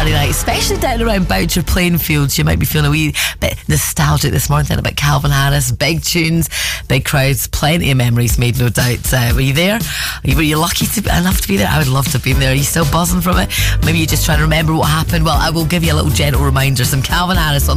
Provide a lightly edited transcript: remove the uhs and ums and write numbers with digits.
Saturday night, especially down around Boucher Plainfield. You might be feeling a wee bit nostalgic this morning, thinking about Calvin Harris. Big tunes, big crowds, plenty of memories made, no doubt. Were you there? Were you lucky enough to be there? I would love to have been there. Are you still buzzing from it? Maybe you're just trying to remember what happened. Well, I will give you a little gentle reminder. Some Calvin Harris on